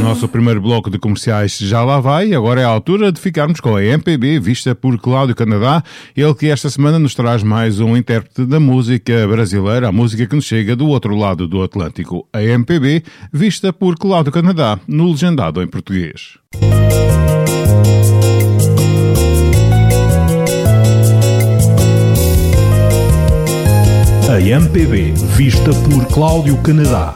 nosso primeiro bloco de comerciais já lá vai. Agora é a altura de ficarmos com a MPB, vista por Cláudio Canadá. Ele que esta semana nos traz mais um intérprete da música brasileira, a música que nos chega do outro lado do Atlântico. A MPB, vista por Cláudio Canadá, no Legendado em Português. A MPB, vista por Cláudio Canadá.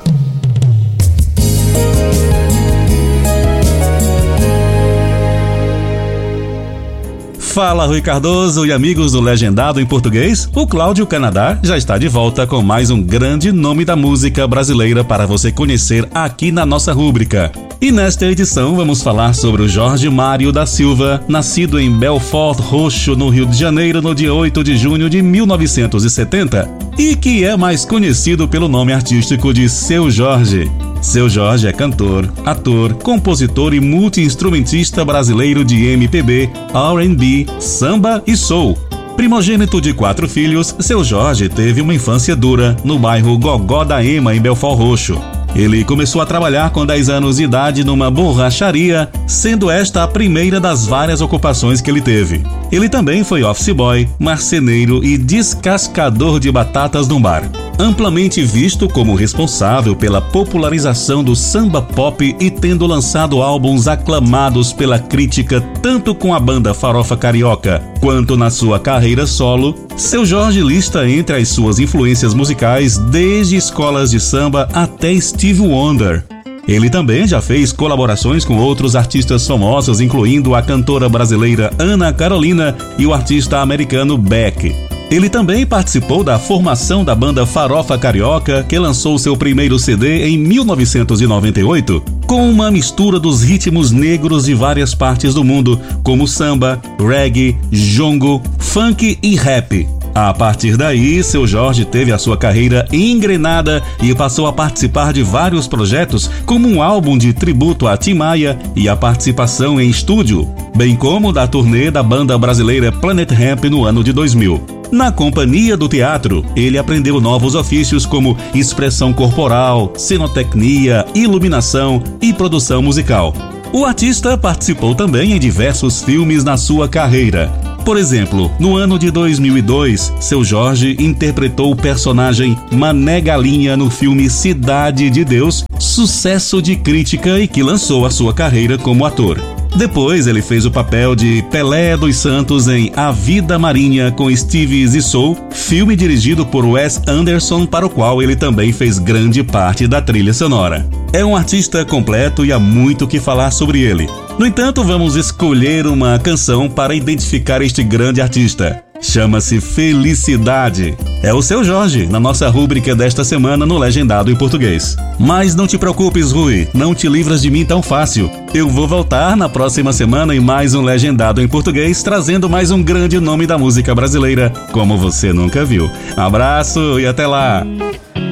Fala, Rui Cardoso e amigos do Legendado em Português. O Cláudio Canadá já está de volta com mais um grande nome da música brasileira para você conhecer aqui na nossa rúbrica. E nesta edição vamos falar sobre o Jorge Mário da Silva, nascido em Belfort Roxo, no Rio de Janeiro, no dia 8 de junho de 1970, e que é mais conhecido pelo nome artístico de Seu Jorge. Seu Jorge é cantor, ator, compositor e multi-instrumentista brasileiro de MPB, R&B, samba e soul. Primogênito de 4 filhos, Seu Jorge teve uma infância dura no bairro Gogó da Ema, em Belfort Roxo. Ele começou a trabalhar com 10 anos de idade numa borracharia, sendo esta a primeira das várias ocupações que ele teve. Ele também foi office boy, marceneiro e descascador de batatas num bar. Amplamente visto como responsável pela popularização do samba pop e tendo lançado álbuns aclamados pela crítica tanto com a banda Farofa Carioca quanto na sua carreira solo, Seu Jorge lista entre as suas influências musicais desde escolas de samba até Stevie Wonder. Ele também já fez colaborações com outros artistas famosos, incluindo a cantora brasileira Ana Carolina e o artista americano Beck. Ele também participou da formação da banda Farofa Carioca, que lançou seu primeiro CD em 1998, com uma mistura dos ritmos negros de várias partes do mundo, como samba, reggae, jongo, funk e rap. A partir daí, Seu Jorge teve a sua carreira engrenada e passou a participar de vários projetos, como um álbum de tributo a Tim Maia e a participação em estúdio, bem como da turnê da banda brasileira Planet Hemp no ano de 2000. Na companhia do teatro, ele aprendeu novos ofícios como expressão corporal, cenotecnia, iluminação e produção musical. O artista participou também em diversos filmes na sua carreira. Por exemplo, no ano de 2002, Seu Jorge interpretou o personagem Mané Galinha no filme Cidade de Deus, sucesso de crítica e que lançou a sua carreira como ator. Depois ele fez o papel de Pelé dos Santos em A Vida Marinha com Steve Zissou, filme dirigido por Wes Anderson, para o qual ele também fez grande parte da trilha sonora. É um artista completo e há muito o que falar sobre ele. No entanto, vamos escolher uma canção para identificar este grande artista. Chama-se Felicidade. É o Seu Jorge, na nossa rúbrica desta semana no Legendado em Português. Mas não te preocupes, Rui, não te livras de mim tão fácil. Eu vou voltar na próxima semana em mais um Legendado em Português, trazendo mais um grande nome da música brasileira, como você nunca viu. Abraço e até lá!